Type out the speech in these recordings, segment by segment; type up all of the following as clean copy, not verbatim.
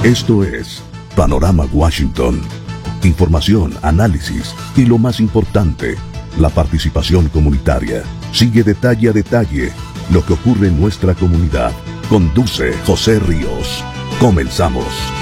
Esto es Panorama Washington. Información, análisis y lo más importante, la participación comunitaria. Sigue detalle a detalle lo que ocurre en nuestra comunidad. Conduce José Ríos. Comenzamos.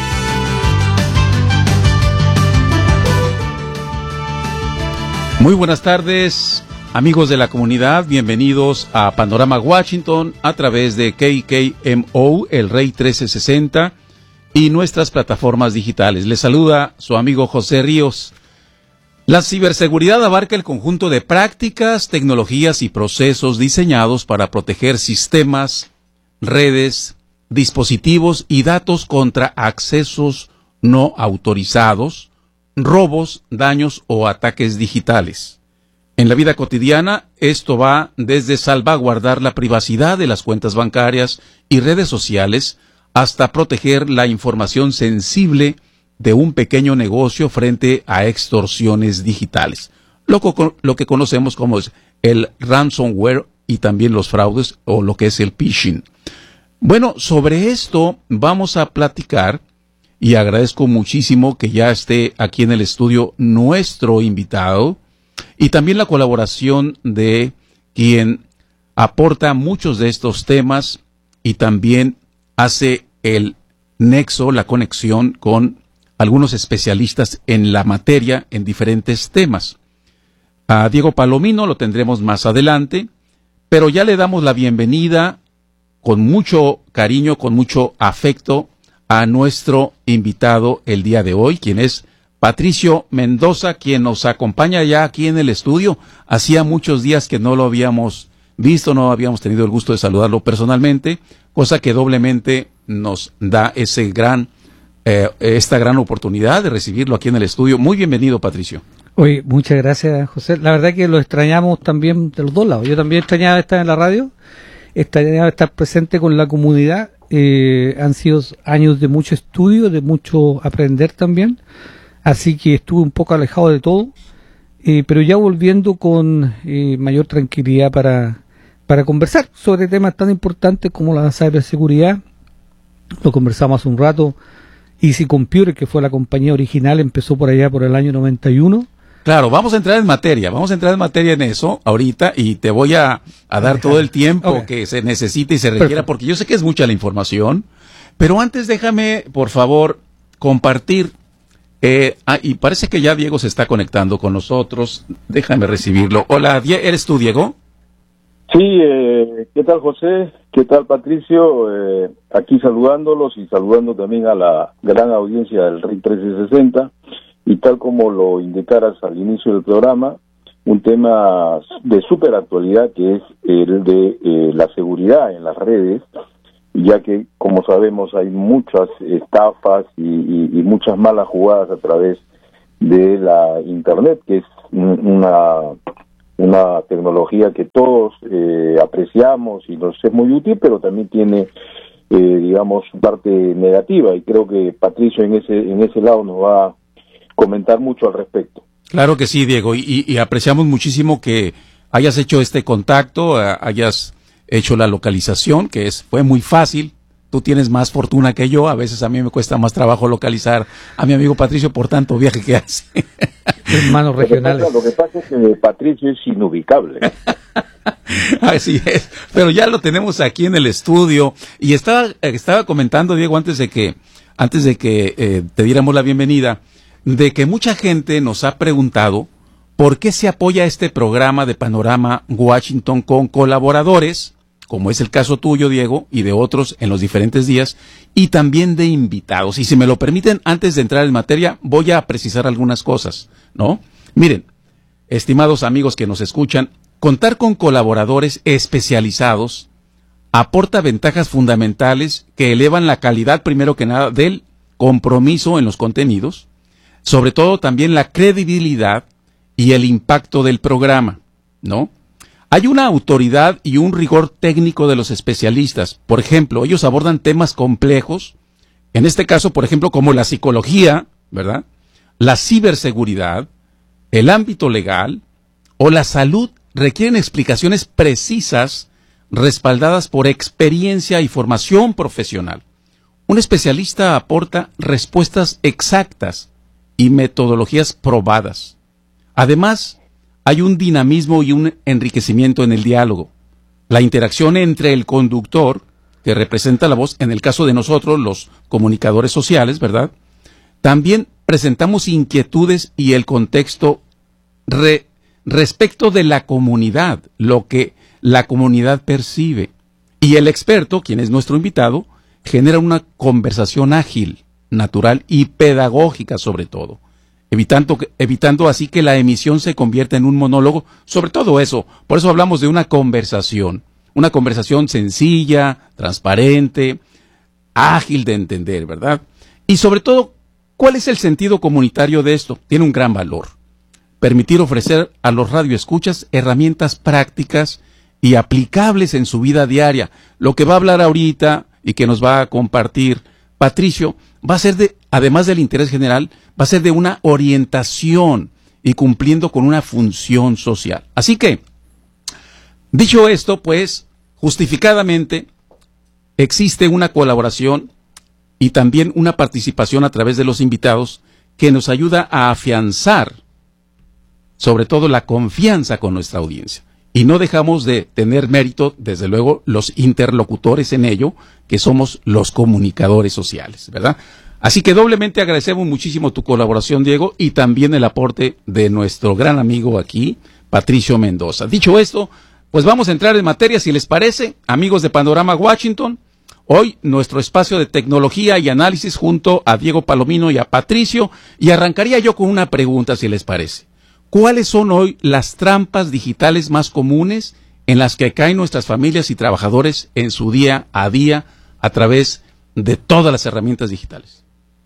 Muy buenas tardes, amigos de la comunidad. Bienvenidos a Panorama Washington a través de KKMO, el Rey 1360 y nuestras plataformas digitales. Les saluda su amigo José Ríos. La ciberseguridad abarca el conjunto de prácticas, tecnologías y procesos diseñados para proteger sistemas, redes, dispositivos y datos contra accesos no autorizados, robos, daños o ataques digitales. En la vida cotidiana, esto va desde salvaguardar la privacidad de las cuentas bancarias y redes sociales hasta proteger la información sensible de un pequeño negocio frente a extorsiones digitales. Lo que conocemos como el ransomware y también los fraudes o lo que es el phishing. Bueno, sobre esto vamos a platicar y agradezco muchísimo que ya esté aquí en el estudio nuestro invitado y también la colaboración de quien aporta muchos de estos temas y también hace el nexo, la conexión con algunos especialistas en la materia en diferentes temas. A Diego Palomino lo tendremos más adelante, pero ya le damos la bienvenida con mucho cariño, con mucho afecto a nuestro invitado el día de hoy, quien es Patricio Mendoza, quien nos acompaña ya aquí en el estudio. Hacía muchos días que no lo habíamos visto, no habíamos tenido el gusto de saludarlo personalmente, cosa que doblemente nos da esta gran oportunidad de recibirlo aquí en el estudio. Muy bienvenido, Patricio. Oye, muchas gracias, José. La verdad que lo extrañamos también de los dos lados. Yo también extrañaba estar en la radio, extrañaba estar presente con la comunidad. Han sido años de mucho estudio, de mucho aprender también, así que estuve un poco alejado de todo, pero ya volviendo con mayor tranquilidad para conversar sobre temas tan importantes como la ciberseguridad. Lo conversamos hace un rato. Easy Computer, que fue la compañía original, empezó por allá por el año 91. Claro, vamos a entrar en materia en eso ahorita y te voy a dar todo el tiempo que se necesite y se requiera. Perfecto. Porque yo sé que es mucha la información, pero antes déjame, por favor, compartir, y parece que ya Diego se está conectando con nosotros, déjame recibirlo. Hola, ¿eres tú, Diego? Sí, ¿qué tal, José? ¿Qué tal, Patricio? Aquí saludándolos y saludando también a la gran audiencia del Rey 1360. Y tal como lo indicaras al inicio del programa, un tema de súper actualidad que es el de la seguridad en las redes, ya que, como sabemos, hay muchas estafas y muchas malas jugadas a través de la Internet, que es una tecnología que todos apreciamos y nos es muy útil, pero también tiene, digamos, su parte negativa, y creo que Patricio en ese lado nos va a comentar mucho al respecto. Claro que sí, Diego, y apreciamos muchísimo que hayas hecho este contacto, hayas hecho la localización, que fue muy fácil. Tú tienes más fortuna que yo, a veces a mí me cuesta más trabajo localizar a mi amigo Patricio por tanto viaje que hace. Hermanos regionales. Lo que pasa es que Patricio es inubicable. Así es, pero ya lo tenemos aquí en el estudio, y estaba comentando, Diego, antes de que te diéramos la bienvenida, de que mucha gente nos ha preguntado por qué se apoya este programa de Panorama Washington con colaboradores, como es el caso tuyo, Diego, y de otros en los diferentes días, y también de invitados. Y si me lo permiten, antes de entrar en materia, voy a precisar algunas cosas, ¿no? Miren, estimados amigos que nos escuchan, contar con colaboradores especializados aporta ventajas fundamentales que elevan la calidad, primero que nada, del compromiso en los contenidos, sobre todo también la credibilidad y el impacto del programa, ¿no? Hay una autoridad y un rigor técnico de los especialistas. Por ejemplo, ellos abordan temas complejos, en este caso, por ejemplo, como la psicología, ¿verdad?, la ciberseguridad, el ámbito legal o la salud, requieren explicaciones precisas respaldadas por experiencia y formación profesional. un especialista aporta respuestas exactas y metodologías probadas. Además, hay un dinamismo y un enriquecimiento en el diálogo. La interacción entre el conductor, que representa la voz, en el caso de nosotros, los comunicadores sociales, ¿verdad? También presentamos inquietudes y el contexto respecto de la comunidad, lo que la comunidad percibe. Y el experto, quien es nuestro invitado, genera una conversación ágil, natural y pedagógica sobre todo, evitando así que la emisión se convierta en un monólogo, sobre todo eso. Por eso hablamos de una conversación sencilla, transparente, ágil de entender, ¿verdad? Y sobre todo, ¿cuál es el sentido comunitario de esto? Tiene un gran valor. Permitir ofrecer a los radioescuchas herramientas prácticas y aplicables en su vida diaria. Lo que va a hablar ahorita y que nos va a compartir Patricio va a ser además del interés general, va a ser de una orientación y cumpliendo con una función social. Así que, dicho esto, pues, justificadamente existe una colaboración y también una participación a través de los invitados que nos ayuda a afianzar, sobre todo, la confianza con nuestra audiencia. Y no dejamos de tener mérito, desde luego, los interlocutores en ello, que somos los comunicadores sociales, ¿verdad? Así que doblemente agradecemos muchísimo tu colaboración, Diego, y también el aporte de nuestro gran amigo aquí, Patricio Mendoza. Dicho esto, pues vamos a entrar en materia, si les parece, amigos de Panorama Washington. Hoy nuestro espacio de tecnología y análisis junto a Diego Palomino y a Patricio, y arrancaría yo con una pregunta, si les parece. ¿Cuáles son hoy las trampas digitales más comunes en las que caen nuestras familias y trabajadores en su día a día a través de todas las herramientas digitales?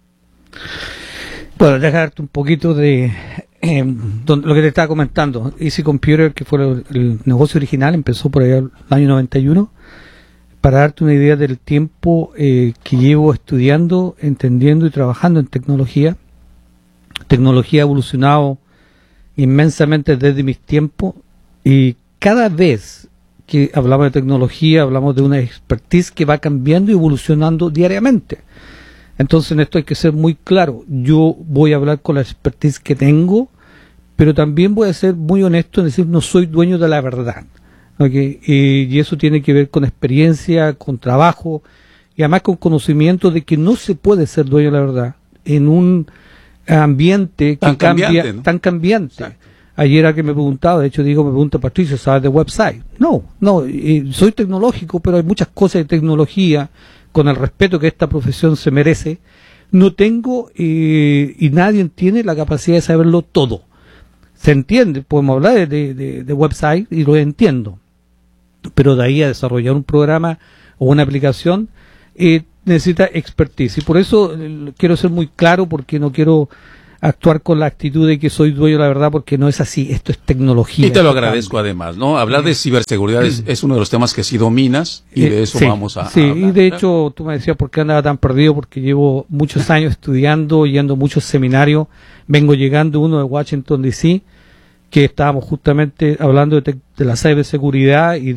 Bueno, dejarte un poquito de lo que te estaba comentando. Easy Computer, que fue el negocio original, empezó por allá el año 91. Para darte una idea del tiempo que llevo estudiando, entendiendo y trabajando en tecnología. Tecnología ha evolucionado inmensamente desde mis tiempos, y cada vez que hablamos de tecnología hablamos de una expertise que va cambiando y evolucionando diariamente. Entonces en esto hay que ser muy claro. Yo voy a hablar con la expertise que tengo, pero también voy a ser muy honesto en decir no soy dueño de la verdad, ¿okay? Y eso tiene que ver con experiencia, con trabajo y además con conocimiento de que no se puede ser dueño de la verdad en un ambiente que cambia, ¿no? Tan cambiante. Exacto. Ayer alguien me preguntaba, de hecho me pregunta Patricio, ¿sabes de website? No, soy tecnológico, pero hay muchas cosas de tecnología, con el respeto que esta profesión se merece, no tengo y nadie tiene la capacidad de saberlo todo. Se entiende, podemos hablar de website y lo entiendo, pero de ahí a desarrollar un programa o una aplicación necesita expertise, y por eso quiero ser muy claro, porque no quiero actuar con la actitud de que soy dueño de la verdad, porque no es así. Esto es tecnología. Y te lo agradezco además, ¿no? Hablar de ciberseguridad es uno de los temas que sí dominas, y de eso vamos a hablar. Y de hecho tú me decías por qué andaba tan perdido, porque llevo muchos años estudiando, yendo a muchos seminarios. Vengo llegando uno de Washington DC, que estábamos justamente hablando de la ciberseguridad y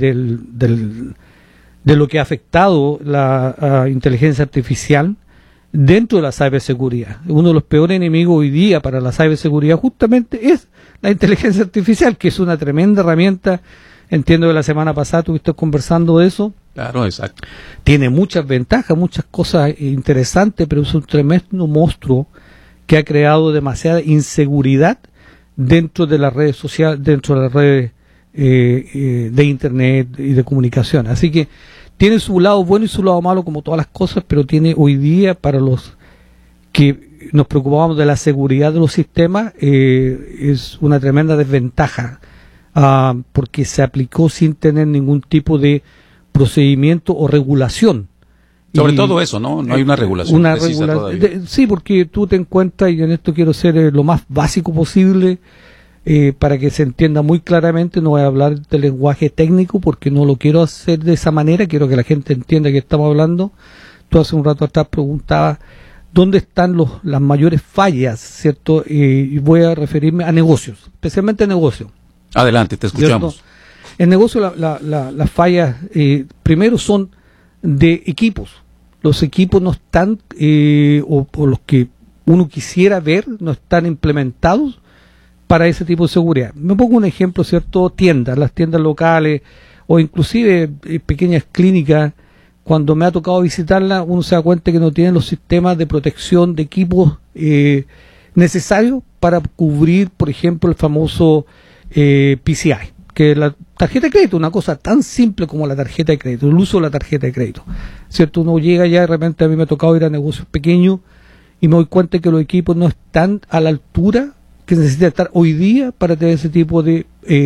de lo que ha afectado la inteligencia artificial dentro de la ciberseguridad. Uno de los peores enemigos hoy día para la ciberseguridad justamente es la inteligencia artificial, que es una tremenda herramienta. Entiendo que la semana pasada estuviste conversando de eso. Claro, exacto. Tiene muchas ventajas, muchas cosas interesantes, pero es un tremendo monstruo que ha creado demasiada inseguridad dentro de las redes sociales, dentro de las redes de internet y de comunicación. Así que tiene su lado bueno y su lado malo, como todas las cosas, pero tiene hoy día, para los que nos preocupamos de la seguridad de los sistemas, es una tremenda desventaja, porque se aplicó sin tener ningún tipo de procedimiento o regulación. Sobre todo eso, ¿no? No hay una regulación precisa todavía. Sí, porque tú te encuentras, y en esto quiero ser lo más básico posible, para que se entienda muy claramente. No voy a hablar de lenguaje técnico porque no lo quiero hacer de esa manera, quiero que la gente entienda que estamos hablando. Tú hace un rato atrás preguntabas dónde están las mayores fallas, ¿cierto? Y voy a referirme a negocios, especialmente a negocios. Adelante, te escuchamos. ¿Cierto? En negocio las fallas primero son de equipos. los equipos no están, o los que uno quisiera ver, no están implementados para ese tipo de seguridad. Me pongo un ejemplo, ¿cierto? Las tiendas locales, o inclusive pequeñas clínicas. Cuando me ha tocado visitarla, uno se da cuenta que no tienen los sistemas de protección de equipos necesarios para cubrir, por ejemplo, el famoso PCI, que es la tarjeta de crédito, una cosa tan simple como la tarjeta de crédito, el uso de la tarjeta de crédito, ¿cierto? Uno llega ya, de repente a mí me ha tocado ir a negocios pequeños y me doy cuenta que los equipos no están a la altura que necesita estar hoy día para tener ese tipo de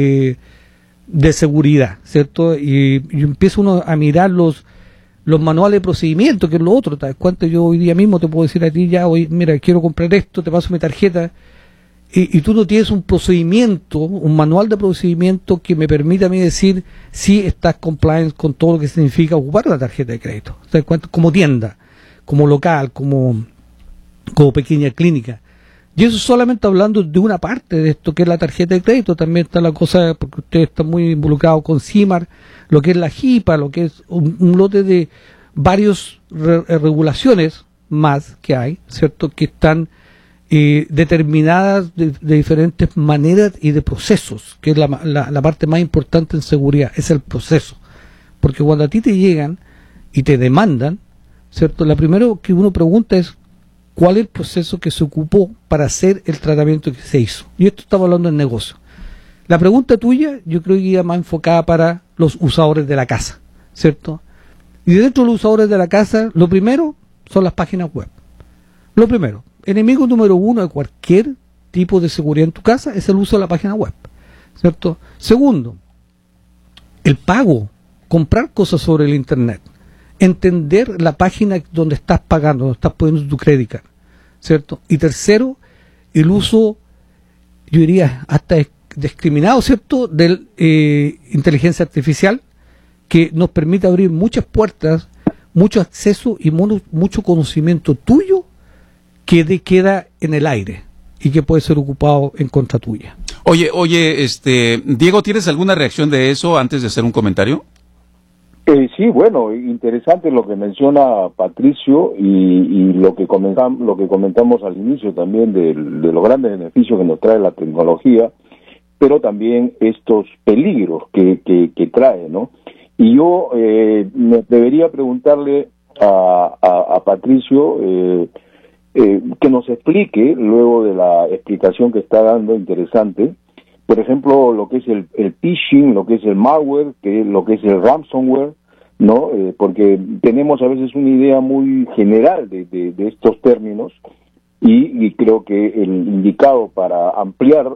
seguridad, ¿cierto? Y empieza uno a mirar los manuales de procedimiento, que es lo otro. ¿Te das cuenta? Yo hoy día mismo te puedo decir a ti ya, hoy, mira, quiero comprar esto, te paso mi tarjeta, y tú no tienes un procedimiento, un manual de procedimiento que me permita a mí decir si estás compliant con todo lo que significa ocupar una tarjeta de crédito. ¿Te das cuenta? Como tienda, como local, como pequeña clínica. Y eso solamente hablando de una parte de esto que es la tarjeta de crédito. También está la cosa, porque ustedes están muy involucrados con CIMAR, lo que es la JIPA, lo que es un lote de varios regulaciones más que hay, ¿cierto? Que están determinadas de diferentes maneras y de procesos, que es la parte más importante en seguridad, es el proceso. Porque cuando a ti te llegan y te demandan, ¿cierto? La primero que uno pregunta es ¿cuál es el proceso que se ocupó para hacer el tratamiento que se hizo? Y esto estamos hablando en negocio. La pregunta tuya, yo creo que iba más enfocada para los usadores de la casa, ¿cierto? Y dentro de los usadores de la casa, lo primero son las páginas web. Lo primero, enemigo número uno de cualquier tipo de seguridad en tu casa es el uso de la página web, ¿cierto? Segundo, el pago, comprar cosas sobre el internet. Entender la página donde estás pagando, donde estás poniendo tu credit card, ¿cierto? Y tercero, el uso, yo diría, hasta discriminado, ¿cierto?, de inteligencia artificial, que nos permite abrir muchas puertas, mucho acceso y mucho conocimiento tuyo que queda en el aire y que puede ser ocupado en contra tuya. Oye, Diego, ¿tienes alguna reacción de eso antes de hacer un comentario? Sí, bueno, interesante lo que menciona Patricio y lo que comentamos al inicio también de los grandes beneficios que nos trae la tecnología, pero también estos peligros que trae, ¿no? Y yo me debería preguntarle a Patricio que nos explique, luego de la explicación que está dando interesante, por ejemplo, lo que es el phishing, lo que es el malware, lo que es el ransomware, ¿no? Porque tenemos a veces una idea muy general de estos términos y creo que el indicado para ampliar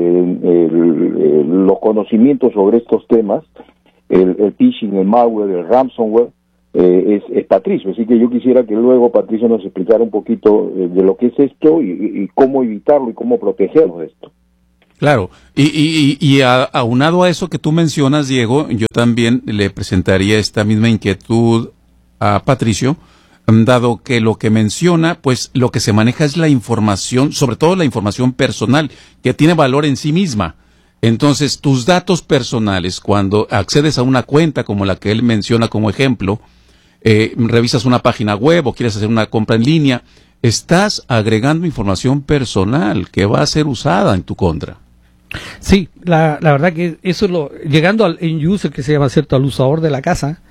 los conocimientos sobre estos temas, el phishing, el malware, el ransomware, es Patricio. Así que yo quisiera que luego Patricio nos explicara un poquito de lo que es esto y cómo evitarlo y cómo protegernos de esto. Claro, y aunado a eso que tú mencionas, Diego, yo también le presentaría esta misma inquietud a Patricio, dado que lo que menciona, pues lo que se maneja es la información, sobre todo la información personal, que tiene valor en sí misma. Entonces, tus datos personales, cuando accedes a una cuenta como la que él menciona como ejemplo, revisas una página web o quieres hacer una compra en línea, estás agregando información personal que va a ser usada en tu contra. Sí, la verdad que eso llegando al end user, que se llama, ¿cierto?, al usador de la casa,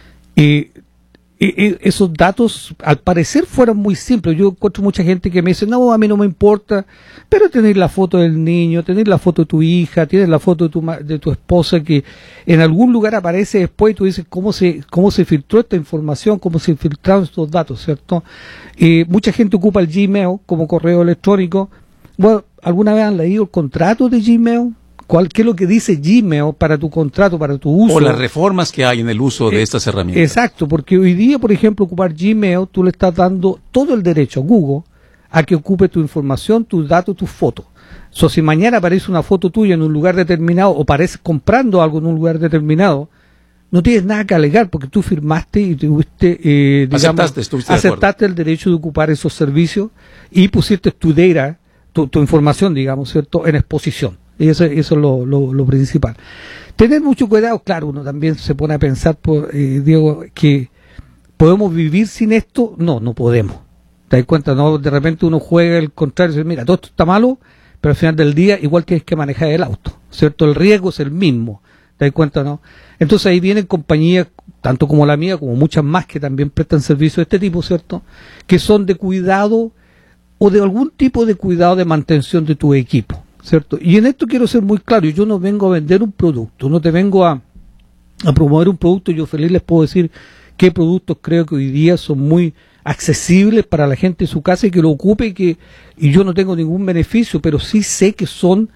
esos datos al parecer fueron muy simples. Yo encuentro mucha gente que me dice, no, a mí no me importa, pero tener la foto del niño, tener la foto de tu hija, tienes la foto de tu esposa, que en algún lugar aparece después, y tú dices, ¿cómo se filtró esta información? ¿Cómo se filtraron estos datos? ¿Cierto? Mucha gente ocupa el Gmail como correo electrónico. Bueno, ¿alguna vez han leído el contrato de Gmail? ¿Qué es lo que dice Gmail para tu contrato, para tu uso? O las reformas que hay en el uso de estas herramientas. Exacto, porque hoy día, por ejemplo, ocupar Gmail, tú le estás dando todo el derecho a Google a que ocupe tu información, tus datos, tus fotos. Si mañana aparece una foto tuya en un lugar determinado o apareces comprando algo en un lugar determinado, no tienes nada que alegar porque tú firmaste y tuviste, aceptaste el derecho de ocupar esos servicios y pusiste tu data, tu información, digamos, ¿cierto?, en exposición. Y eso es lo principal. Tener mucho cuidado, claro, uno también se pone a pensar, Diego, que ¿Podemos vivir sin esto? No, no podemos. ¿Te das cuenta? No, de repente uno juega el contrario y dice, mira, todo esto está malo, pero al final del día igual tienes que manejar el auto, ¿cierto? El riesgo es el mismo. ¿Te das cuenta, no? Entonces ahí vienen compañías, tanto como la mía, como muchas más que también prestan servicios de este tipo, ¿cierto? Que son de cuidado o de algún tipo de cuidado de mantención de tu equipo, ¿cierto? Y en esto quiero ser muy claro, yo no vengo a vender un producto, no te vengo a promover un producto, yo feliz les puedo decir qué productos creo que hoy día son muy accesibles para la gente en su casa y que lo ocupe y yo no tengo ningún beneficio, pero sí sé que son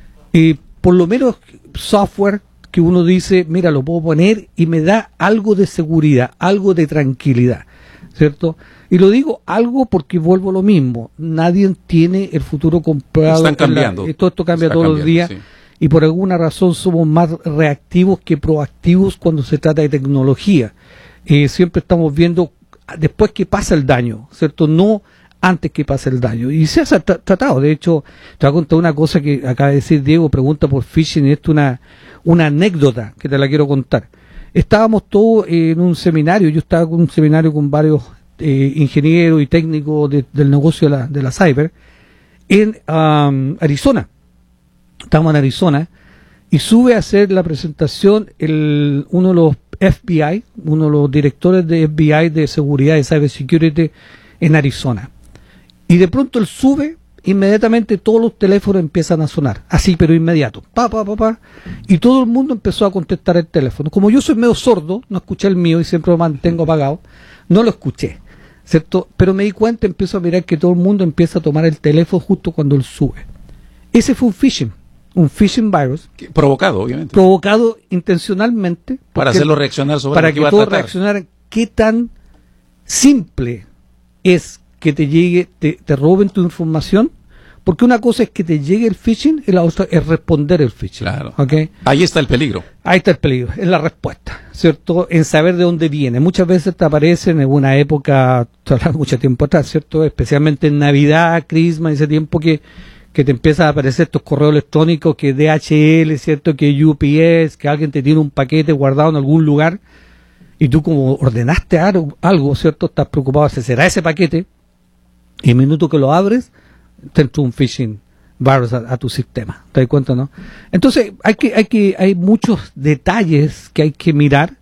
por lo menos software que uno dice, mira, lo puedo poner y me da algo de seguridad, algo de tranquilidad, ¿cierto? Y lo digo algo porque vuelvo a lo mismo, nadie tiene el futuro comprado. Están cambiando. Todo esto cambia todos los días, sí. Y por alguna razón somos más reactivos que proactivos cuando se trata de tecnología. Siempre estamos viendo después que pasa el daño, ¿cierto? No antes que pase el daño. Y se ha tratado, de hecho, te voy a contar una cosa que acaba de decir Diego, pregunta por phishing, y esto es una anécdota que te la quiero contar. Estábamos todos en un seminario, yo estaba en un seminario con varios ingenieros y técnicos del negocio de la cyber en Arizona. Estábamos en Arizona y sube a hacer la presentación uno de los FBI, uno de los directores de FBI de seguridad de cybersecurity en Arizona. Y de pronto él sube, inmediatamente todos los teléfonos empiezan a sonar, así pero inmediato, y todo el mundo empezó a contestar el teléfono. Como yo soy medio sordo, no escuché el mío y siempre lo mantengo apagado, no lo escuché, ¿cierto? Pero me di cuenta, empiezo a mirar que todo el mundo empieza a tomar el teléfono justo cuando él sube. Ese fue un phishing virus. Provocado, obviamente. Provocado intencionalmente. Para hacerlo reaccionar sobre para lo que iba a todos tratar. Reaccionaran. Qué tan simple es que te llegue, te roben tu información, porque una cosa es que te llegue el phishing y la otra es responder el phishing. Claro. ¿Okay? Ahí está el peligro. Ahí está el peligro, es la respuesta, ¿cierto? En saber de dónde viene. Muchas veces te aparecen en una época, mucho tiempo atrás, ¿cierto? Especialmente en Navidad, Christmas, ese tiempo que te empiezan a aparecer estos correos electrónicos que DHL, ¿cierto? Que UPS, que alguien te tiene un paquete guardado en algún lugar y tú como ordenaste algo, ¿cierto? Estás preocupado, ¿será ese paquete? Y el minuto que lo abres, te entra un phishing virus a tu sistema. ¿Te das cuenta, no? Entonces, hay muchos detalles que hay que mirar,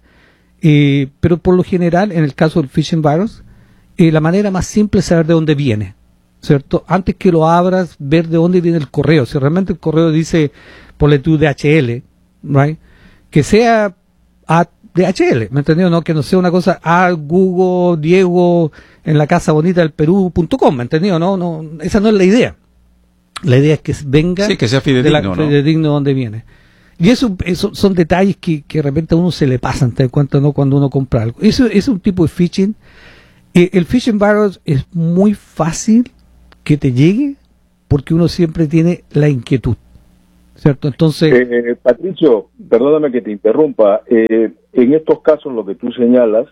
pero por lo general, en el caso del phishing virus, la manera más simple es saber de dónde viene, ¿cierto? Antes que lo abras, ver de dónde viene el correo. Si realmente el correo dice, ponle tú DHL, right? Que sea a DHL, ¿me entendió? ¿No? Que no sea una cosa a Google, Diego, en la casa bonita del Perú.com, ¿me entendió? No, esa no es la idea. La idea es que venga, sí, que sea fidedigno, fidedigno de dónde viene. Y eso son detalles que de repente a uno se le pasan, te das cuenta, ¿no? Cuando uno compra algo. Eso es un tipo de phishing. El phishing virus es muy fácil que te llegue porque uno siempre tiene la inquietud, ¿cierto? Entonces, Patricio, perdóname que te interrumpa. En estos casos, lo que tú señalas,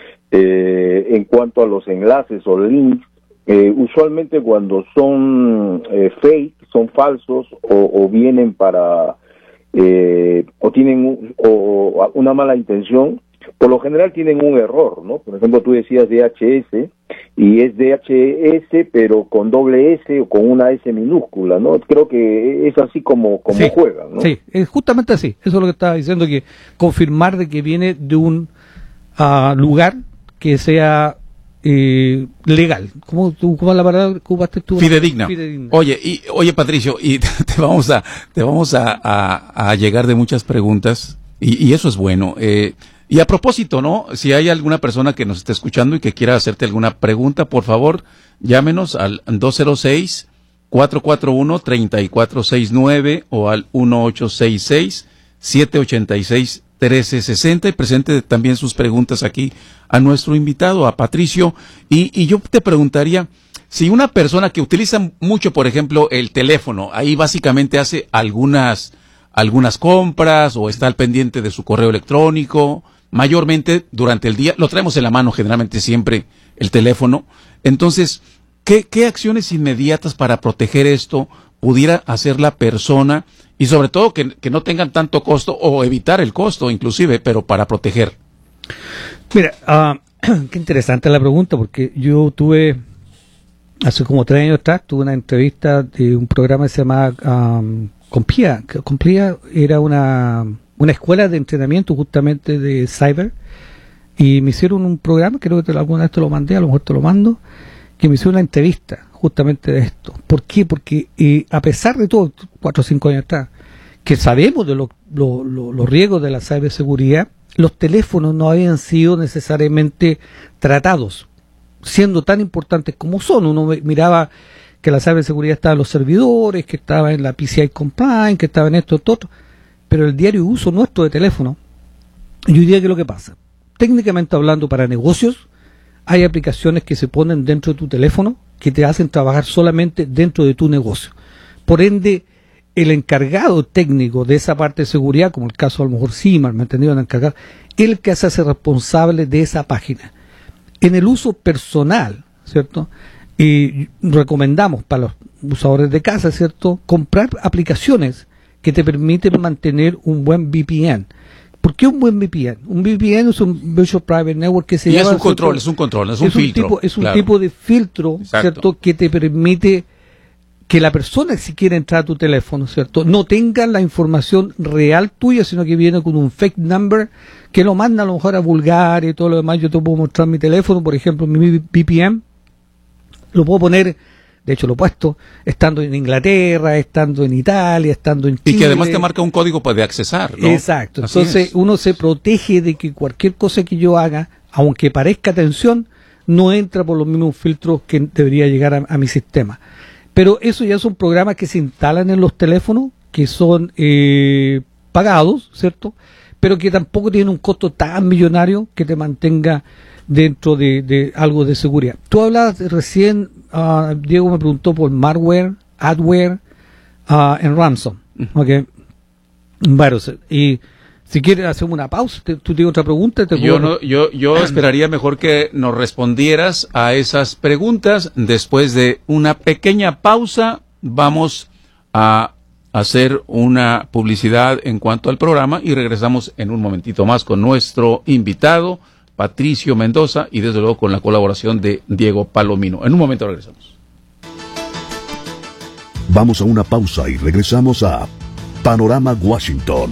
en cuanto a los enlaces o links, usualmente cuando son fake, son falsos o vienen para o tienen una mala intención, por lo general tienen un error, ¿no? Por ejemplo, tú decías DHS y es DHS pero con doble S o con una S minúscula, ¿no? Creo que es así como sí, juegan, ¿no? Sí, es justamente así. Eso es lo que estaba diciendo, que confirmar de que viene de un lugar que sea legal. ¿Cómo es la palabra que ocupaste tú? Fidedigna. Oye, Patricio, y te vamos a llegar de muchas preguntas y eso es bueno. Y a propósito, ¿no? Si hay alguna persona que nos esté escuchando y que quiera hacerte alguna pregunta, por favor, llámenos al 206-441-3469 o al 1866-786-1360 y presente también sus preguntas aquí a nuestro invitado, a Patricio. Y yo te preguntaría, si una persona que utiliza mucho, por ejemplo, el teléfono, ahí básicamente hace algunas compras o está al pendiente de su correo electrónico, mayormente durante el día, lo traemos en la mano generalmente siempre el teléfono. Entonces, ¿qué acciones inmediatas para proteger esto pudiera hacer la persona y sobre todo que no tengan tanto costo o evitar el costo inclusive, pero para proteger? Mira, Qué interesante la pregunta, porque yo tuve, hace como 3 años atrás, tuve una entrevista de un programa que se llamaba Complia. Complia era una escuela de entrenamiento justamente de cyber, y me hicieron un programa, creo que alguna vez te lo mandé, a lo mejor te lo mando, que me hicieron una entrevista justamente de esto. ¿Por qué? Porque a pesar de todo, 4 o 5 años atrás, que sabemos de los riesgos de la ciberseguridad, los teléfonos no habían sido necesariamente tratados, siendo tan importantes como son. Uno miraba que la ciberseguridad estaba en los servidores, que estaba en la PCI Compliance, que estaba en esto, todo, pero el diario uso nuestro de teléfono, yo diría que lo que pasa, técnicamente hablando, para negocios, hay aplicaciones que se ponen dentro de tu teléfono que te hacen trabajar solamente dentro de tu negocio. Por ende, el encargado técnico de esa parte de seguridad, como el caso a lo mejor CIMAR, me entendieron, encargado, el que se hace responsable de esa página. En el uso personal, ¿cierto? Y recomendamos para los usadores de casa, ¿cierto?, comprar aplicaciones que te permiten mantener un buen VPN. ¿Por qué un buen VPN? Un VPN es un Virtual Private Network que se llama... Es un control, es un filtro. Es un tipo de filtro, ¿cierto?, que te permite que la persona, si quiere entrar a tu teléfono, ¿cierto?, no tenga la información real tuya, sino que viene con un fake number que lo manda a lo mejor a Bulgaria y todo lo demás. Yo te puedo mostrar mi teléfono, por ejemplo, mi VPN, lo puedo poner, de hecho lo he puesto, estando en Inglaterra, estando en Italia, estando en Chile. Y que además te marca un código para accesar, ¿no? Exacto. Así entonces uno se protege de que cualquier cosa que yo haga, aunque parezca atención, no entra por los mismos filtros que debería llegar a mi sistema. Pero eso ya son programas que se instalan en los teléfonos, que son pagados, ¿cierto?, pero que tampoco tienen un costo tan millonario que te mantenga dentro de algo de seguridad. Tú hablabas recién, Diego me preguntó por malware, adware, en ransom. Okay. Varios. Y si quieres hacer una pausa, tú tienes otra pregunta. Yo esperaría mejor que nos respondieras a esas preguntas. Después de una pequeña pausa, vamos a hacer una publicidad en cuanto al programa y regresamos en un momentito más con nuestro invitado, Patricio Mendoza, y desde luego con la colaboración de Diego Palomino. En un momento regresamos. Vamos a una pausa y regresamos a Panorama Washington.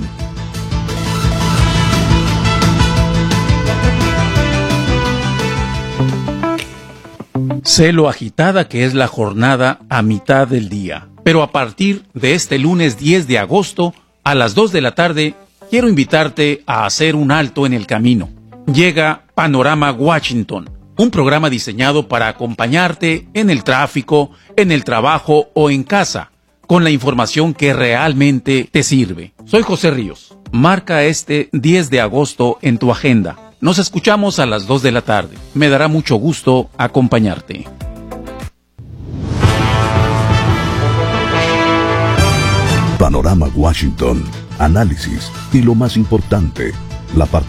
Sé lo agitada que es la jornada a mitad del día, pero a partir de este lunes 10 de agosto, a las 2 de la tarde, quiero invitarte a hacer un alto en el camino. Llega Panorama Washington, un programa diseñado para acompañarte en el tráfico, en el trabajo o en casa, con la información que realmente te sirve. Soy José Ríos. Marca este 10 de agosto en tu agenda. Nos escuchamos a las 2 de la tarde. Me dará mucho gusto acompañarte. Panorama Washington, análisis y lo más importante, la participación